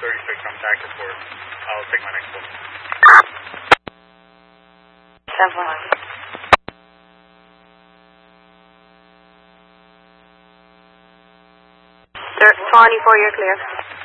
36 on Tactic Force. I'll take my next one. 711. 24, you're clear.